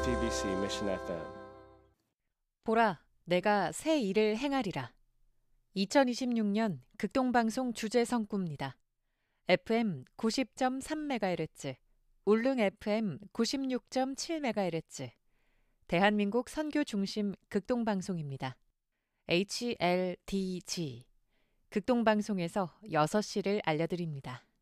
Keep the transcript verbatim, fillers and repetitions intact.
티비씨 Mission 에프엠. 보라, 내가 새 일을 행하리라. 이천이십육 년 극동방송 주제 성구입니다. 에프엠 구십 점 삼 메가헤르츠, 울릉 에프엠 구십육 점 칠 메가헤르츠, 대한민국 선교 중심 극동방송입니다. 에이치엘디지, 극동방송에서 여섯 시를 알려드립니다.